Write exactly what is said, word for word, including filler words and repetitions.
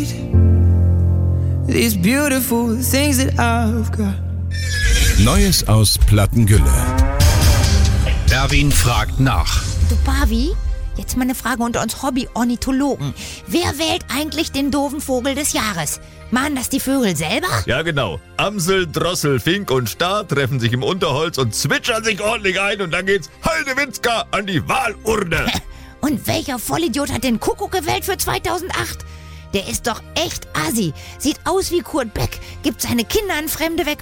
These beautiful things that I've got. Neues aus Plattengülle. Erwin fragt nach. Du Pavi, jetzt mal eine Frage unter uns Hobby-Ornithologen. Wer wählt eigentlich den doofen Vogel des Jahres? Machen das die Vögel selber? Ja, genau. Amsel, Drossel, Fink und Star treffen sich im Unterholz und zwitschern sich ordentlich ein und dann geht's Heidewitzka an die Wahlurne. Und welcher Vollidiot hat den Kuckuck gewählt für zweitausendacht? Der ist doch echt assi. Sieht aus wie Kurt Beck, gibt seine Kinder an Fremde weg